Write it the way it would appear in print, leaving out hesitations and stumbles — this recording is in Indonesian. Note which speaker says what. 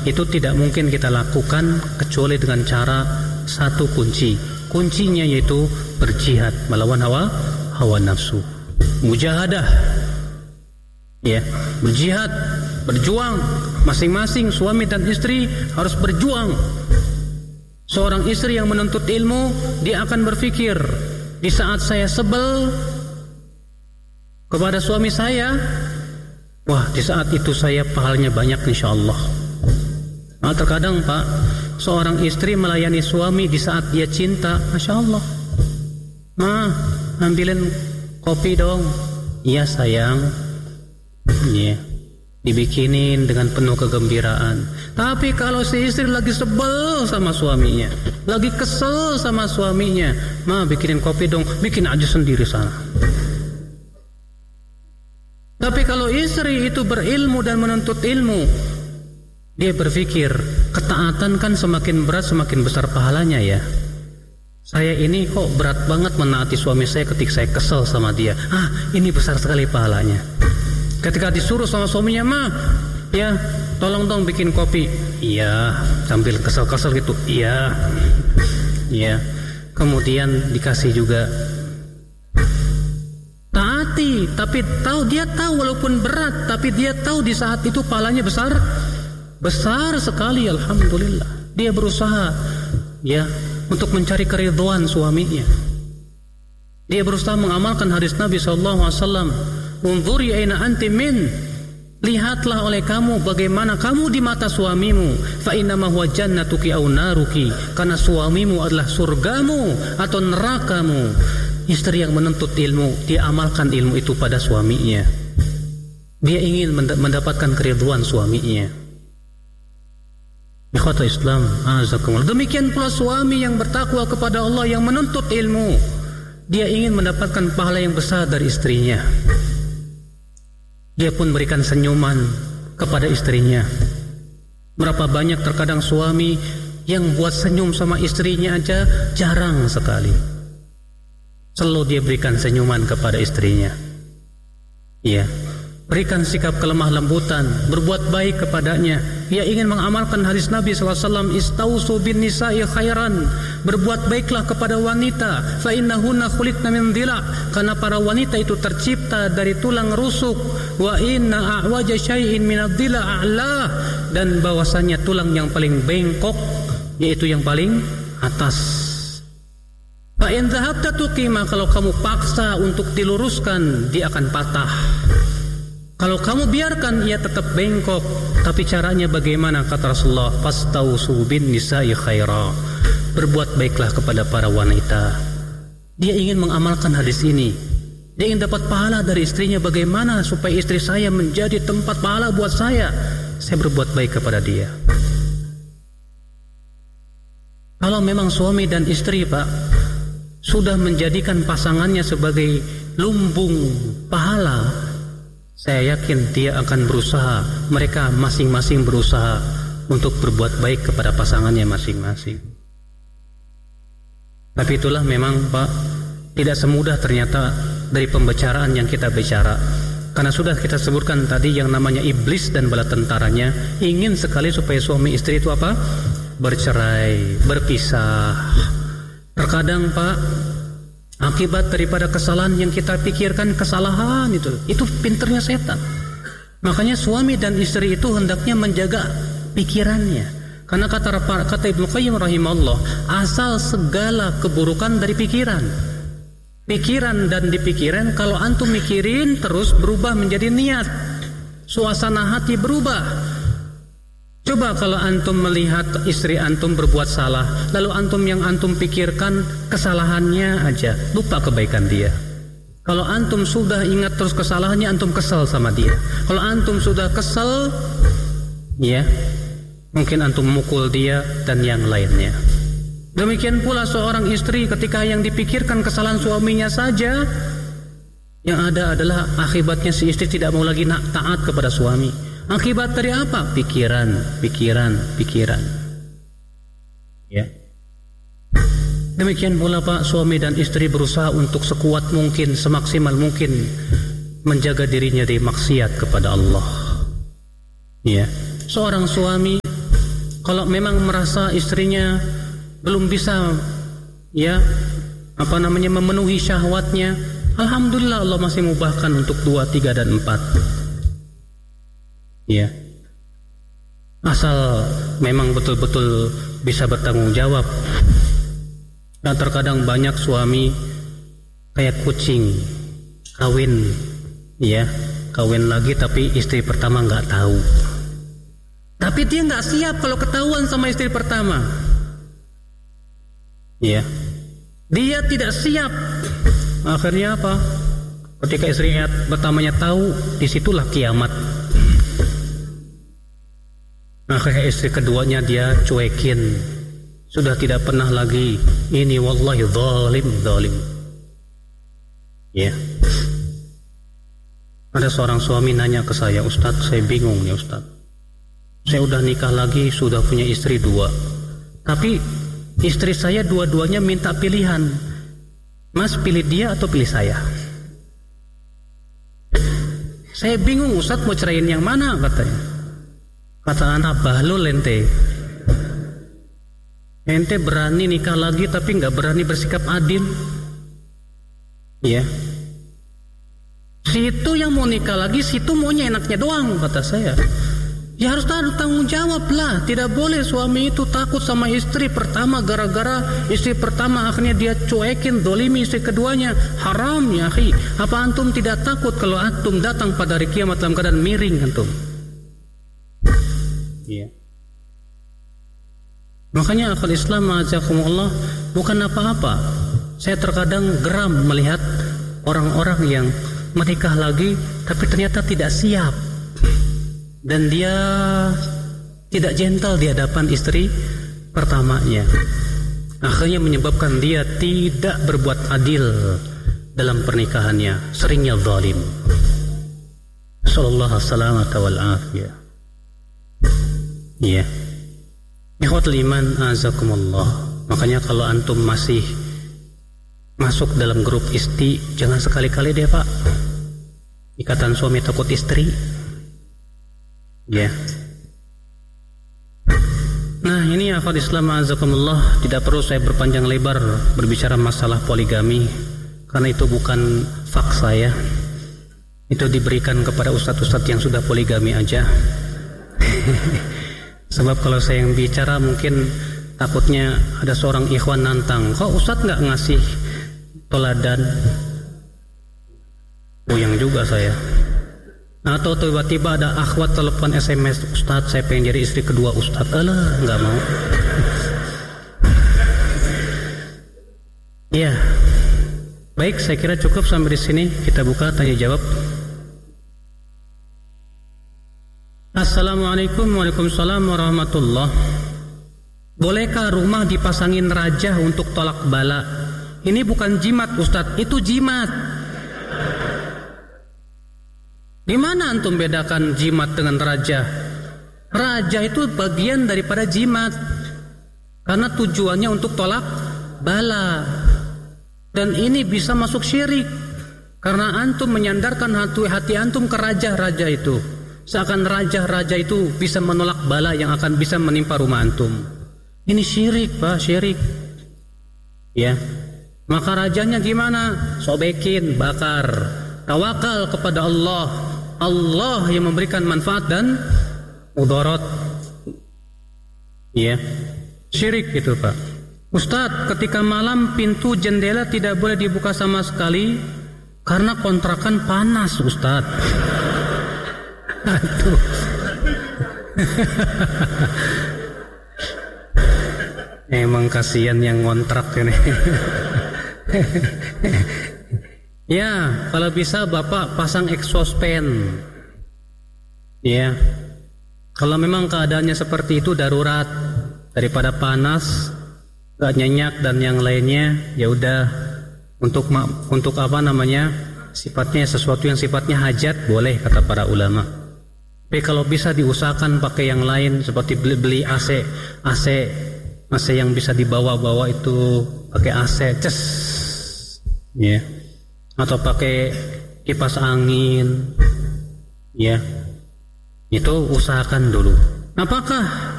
Speaker 1: itu tidak mungkin kita lakukan kecuali dengan cara satu kunci. Kuncinya yaitu berjihad melawan hawa nafsu. Mujahadah. Ya, berjihad, berjuang. Masing-masing suami dan istri harus berjuang. Seorang istri yang menuntut ilmu, dia akan berpikir, di saat saya sebel kepada suami saya, wah, di saat itu saya pahalanya banyak insyaallah. Nah, terkadang Pak, seorang istri melayani suami di saat dia cinta, Masya Allah. Ma, ambilin kopi dong. Iya sayang. Iya, dibikinin dengan penuh kegembiraan. Tapi kalau si istri lagi sebel sama suaminya, lagi kesel sama suaminya, ma, bikinin kopi dong. Bikin aja sendiri sana. Tapi kalau istri itu berilmu dan menuntut ilmu, dia berpikir, ketaatan kan semakin berat semakin besar pahalanya ya. Saya ini kok berat banget menaati suami saya ketika saya kesel sama dia. Ini besar sekali pahalanya. Ketika disuruh sama suaminya, ma, ya tolong dong bikin kopi. Iya, sambil kesel-kesel gitu. Iya. Iya. Kemudian dikasih juga. Taati, tapi dia tahu walaupun berat, tapi dia tahu di saat itu pahalanya besar sekali, alhamdulillah. Dia berusaha ya untuk mencari keridhaan suaminya. Dia berusaha mengamalkan hadis Nabi sallallahu alaihi wasallam, "Unzuri aina anti min." Lihatlah oleh kamu bagaimana kamu di mata suamimu. Fa innama huwa jannatuki aw naruki. Karena suamimu adalah surgamu atau nerakamu. Istri yang menuntut ilmu, dia amalkan ilmu itu pada suaminya. Dia ingin mendapatkan keridhaan suaminya. Ikhwatul Islam, azakumullah. Demikian pula suami yang bertakwa kepada Allah, yang menuntut ilmu, dia ingin mendapatkan pahala yang besar dari istrinya. Dia pun berikan senyuman kepada istrinya. Berapa banyak terkadang suami yang buat senyum sama istrinya aja jarang sekali. Selalu dia berikan senyuman kepada istrinya. Iya, berikan sikap kelemah lembutan, berbuat baik kepadanya. Ia ingin mengamalkan hadis Nabi SAW, "Istausu bin nisa'i khairan." Berbuat baiklah kepada wanita, fa innahunna khuliqna min dhila'. Karena para wanita itu tercipta dari tulang rusuk. Wa inna a'waja syai'in min ad-dhila' a'lah. Dan bahwasanya tulang yang paling bengkok yaitu yang paling atas. Fa in dhahabta tuqima, kalau kamu paksa untuk diluruskan, dia akan patah. Kalau kamu biarkan, ia tetap bengkok. Tapi caranya bagaimana? Kata Rasulullah, "Fastausu bin nisa'i khaira." Berbuat baiklah kepada para wanita. Dia ingin mengamalkan hadis ini. Dia ingin dapat pahala dari istrinya. Bagaimana supaya istri saya menjadi tempat pahala buat saya? Saya berbuat baik kepada dia. Kalau memang suami dan istri, Pak, sudah menjadikan pasangannya sebagai lumbung pahala, saya yakin dia akan berusaha, mereka masing-masing berusaha untuk berbuat baik kepada pasangannya masing-masing. Tapi itulah memang, Pak, tidak semudah ternyata dari pembicaraan yang kita bicara. Karena sudah kita sebutkan tadi yang namanya iblis dan bala tentaranya ingin sekali supaya suami istri itu apa? Bercerai, berpisah. Terkadang, Pak, akibat daripada kesalahan yang kita pikirkan kesalahan itu pinternya setan. Makanya suami dan istri itu hendaknya menjaga pikirannya. Karena kata Ibnu Qayyim rahimahullah, asal segala keburukan dari pikiran. Pikiran dan di pikiran, kalau antum mikirin terus berubah menjadi niat. Suasana hati berubah. Coba kalau antum melihat istri antum berbuat salah, lalu antum yang antum pikirkan kesalahannya aja, lupa kebaikan dia. Kalau antum sudah ingat terus kesalahannya, antum kesel sama dia. Kalau antum sudah kesel, ya, mungkin antum mukul dia dan yang lainnya. Demikian pula seorang istri ketika yang dipikirkan kesalahan suaminya saja, yang ada adalah akibatnya si istri tidak mau lagi taat kepada suami. Akibat dari apa? Pikiran. Ya. Demikian pula, Pak, suami dan istri berusaha untuk sekuat mungkin, semaksimal mungkin menjaga dirinya dari maksiat kepada Allah. Ya. Seorang suami Kalau memang merasa istrinya belum bisa memenuhi syahwatnya, alhamdulillah Allah masih mubahkan untuk 2, 3 dan 4. Ya. Asal memang betul-betul bisa bertanggung jawab. Dan terkadang banyak suami kayak kucing, kawin lagi tapi istri pertama nggak tahu. Tapi dia nggak siap kalau ketahuan sama istri pertama. Ya, dia tidak siap. Akhirnya apa? Ketika istri pertamanya tahu, disitulah kiamat. Akhirnya istri keduanya dia cuekin. Sudah tidak pernah lagi. Ini wallahi zalim. Ya. Ada seorang suami nanya ke saya, Ustadz, saya bingung nih Ustadz. Saya udah nikah lagi, sudah punya istri 2. Tapi istri saya dua-duanya minta pilihan. Mas pilih dia atau pilih saya? Saya bingung Ustadz mau ceraiin yang mana katanya. Kata anak, bahlul ente. Ente berani nikah lagi tapi gak berani bersikap adil. Ya. Situ yang mau nikah lagi, situ maunya enaknya doang kata saya. Ya harus ada tanggung jawab lah. Tidak boleh suami itu takut sama istri pertama gara-gara istri pertama akhirnya dia cuekin, dolimi istri keduanya. Haram ya akhi. Apa antum tidak takut kalau antum datang pada hari kiamat dalam keadaan miring antum? Iya. Makanya akal Islam azakumullah bukan apa-apa. Saya terkadang geram melihat orang-orang yang menikah lagi tapi ternyata tidak siap. Dan dia tidak gentle di hadapan istri pertamanya. Akhirnya menyebabkan dia tidak berbuat adil dalam pernikahannya. Seringnya zalim. Sallallahu salamata wal afiyah. Iya. Ikhwatul iman azakumullah. Makanya kalau antum masih masuk dalam grup isti, jangan sekali-kali deh Pak. Ikatan suami takut istri. Ya. Nah ini akhwat Islam azakumullah, tidak perlu saya berpanjang lebar berbicara masalah poligami, karena itu bukan fak saya. Itu diberikan kepada ustadz-ustadz yang sudah poligami aja. Sebab kalau saya yang bicara mungkin takutnya ada seorang ikhwan nantang, kok ustadz gak ngasih toladan? Puyeng juga saya. Atau tiba-tiba ada akhwat telepon SMS, Ustadz saya pengen jadi istri kedua Ustadz. Alah, gak mau. Ya, baik, saya kira cukup sampai di sini. Kita buka tanya jawab. Assalamualaikum Waalaikumsalam warahmatullah. Bolehkah rumah dipasangin raja untuk tolak bala? Ini bukan jimat Ustadz, itu jimat. Gimana antum bedakan jimat dengan raja? Raja itu bagian daripada jimat, karena tujuannya untuk tolak bala. Dan ini bisa masuk syirik, karena antum menyandarkan hati antum ke raja-raja itu. Seakan raja-raja itu bisa menolak bala yang akan bisa menimpa rumah antum. Ini syirik Pak, syirik. Ya. Maka rajanya gimana? Sobekin, bakar. Tawakal kepada Allah. Allah yang memberikan manfaat dan mudarat. Ya. Syirik itu Pak. Ustadz, ketika malam pintu jendela tidak boleh dibuka sama sekali karena kontrakan panas Ustadz. Aduh. Emang kasihan yang ngontrak ini. Ya, kalau bisa Bapak pasang exhaust fan. Ya. Kalau memang keadaannya seperti itu darurat, daripada panas, gak nyenyak dan yang lainnya, ya udah untuk apa namanya? Sifatnya sesuatu yang sifatnya hajat boleh kata para ulama. Tapi kalau bisa diusahakan pakai yang lain seperti beli AC yang bisa dibawa-bawa itu pakai AC, ces. Ya. Atau pakai kipas angin, ya, itu usahakan dulu. Apakah